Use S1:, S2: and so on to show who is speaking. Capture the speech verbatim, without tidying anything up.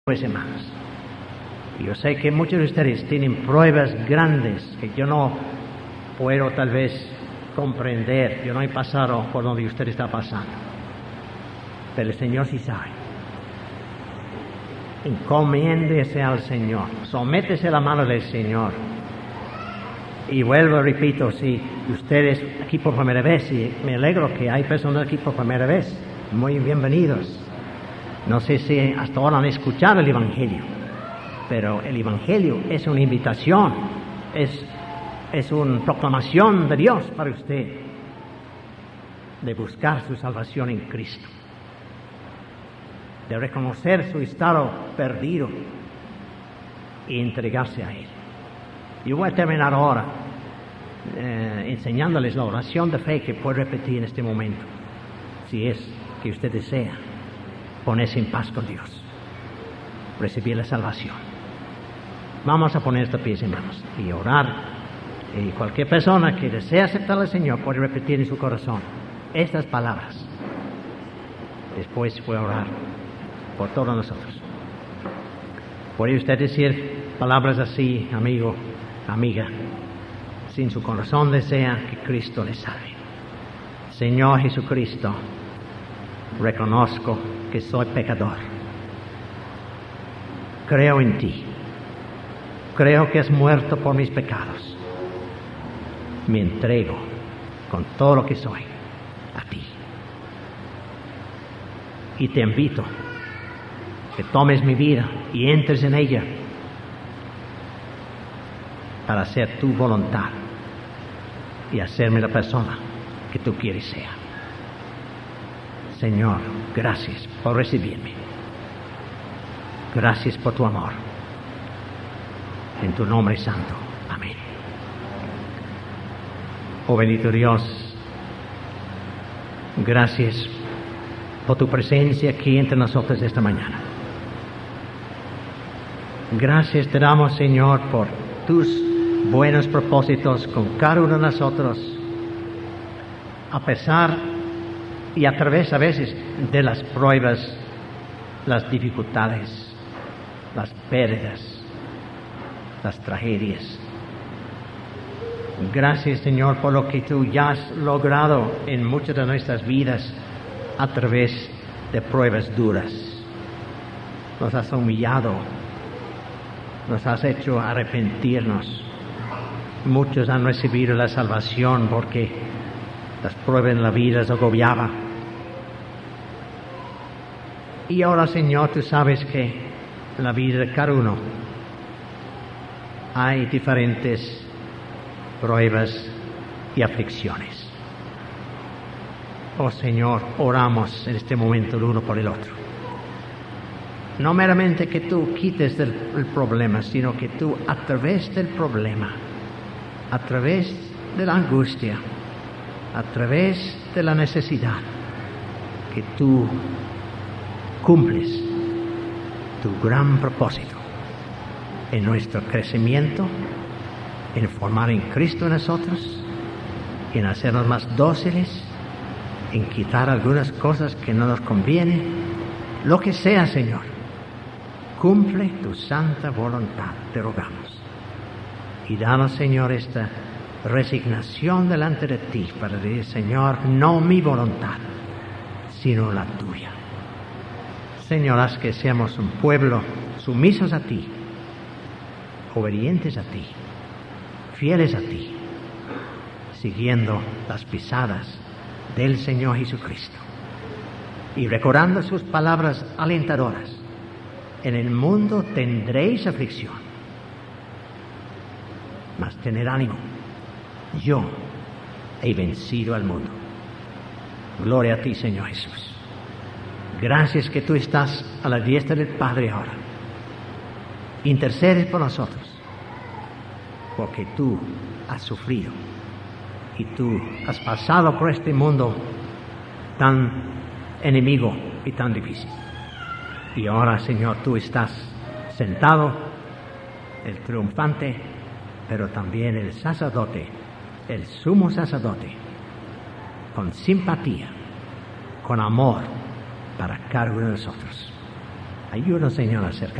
S1: Pues hermanos, yo sé que muchos de ustedes tienen pruebas grandes que yo no puedo tal vez comprender. Yo no he pasado por donde usted está pasando, pero el Señor sí sabe. Encomiéndese al Señor, sométese a la mano del Señor. Y vuelvo, repito, si ustedes aquí por primera vez, y me alegro que hay personas aquí por primera vez, muy bienvenidos. No sé si hasta ahora han escuchado el Evangelio, pero el Evangelio es una invitación, es, es una proclamación de Dios para usted, de buscar su salvación en Cristo, de reconocer su estado perdido y entregarse a Él. Yo voy a terminar ahora eh, enseñándoles la oración de fe que puedo repetir en este momento, si es que usted desea ponerse en paz con Dios, recibir la salvación. Vamos a poner de pies, hermanos, y orar. Y cualquier persona que desea aceptar al Señor puede repetir en su corazón estas palabras. Después voy a orar por todos nosotros. ¿Puede usted decir palabras así, amigo, amiga, si en su corazón desea que Cristo le salve? Señor Jesucristo, reconozco que soy pecador. Creo en ti. Creo que has muerto por mis pecados. Me entrego con todo lo que soy a ti. Y te invito que tomes mi vida y entres en ella para hacer tu voluntad y hacerme la persona que tú quieres ser. Señor, gracias por recibirme. Gracias por tu amor. En tu nombre santo. Amén. Oh bendito Dios, gracias por tu presencia aquí entre nosotros esta mañana. Gracias te damos, Señor, por tus buenos propósitos con cada uno de nosotros, a pesar y a través a veces de las pruebas, las dificultades, las pérdidas, las tragedias. Gracias, Señor, por lo que tú ya has logrado en muchas de nuestras vidas a través de pruebas duras. Nos has humillado, nos has hecho arrepentirnos. Muchos han recibido la salvación porque las pruebas en la vida les agobiaban. Y ahora, Señor, tú sabes que en la vida de cada uno hay diferentes pruebas y aflicciones. Oh Señor, oramos en este momento el uno por el otro. No meramente que tú quites el, el problema, sino que tú a través del problema, a través de la angustia, a través de la necesidad, que tú cumples tu gran propósito en nuestro crecimiento, en formar en Cristo en nosotros, en hacernos más dóciles, en quitar algunas cosas que no nos convienen. Lo que sea, Señor, cumple tu santa voluntad, te rogamos. Y danos, Señor, esta resignación delante de ti para decir, Señor, no mi voluntad, sino la tuya. Señor, haz que seamos un pueblo sumisos a ti, obedientes a ti, fieles a ti, siguiendo las pisadas del Señor Jesucristo y recordando sus palabras alentadoras. En el mundo tendréis aflicción, mas tened ánimo. Yo he vencido al mundo. Gloria a ti, Señor Jesús. Gracias que tú estás a la diestra del Padre ahora. Intercedes por nosotros, porque tú has sufrido y tú has pasado por este mundo tan enemigo y tan difícil. Y ahora, Señor, tú estás sentado, el triunfante, pero también el sacerdote, el sumo sacerdote, con simpatía, con amor para cada uno de nosotros. Ayúdanos, Señor, a acercarnos.